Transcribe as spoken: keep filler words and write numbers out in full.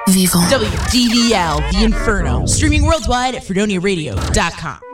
Vivons. W D V L, The Inferno. Streaming worldwide at fredonia radio dot com.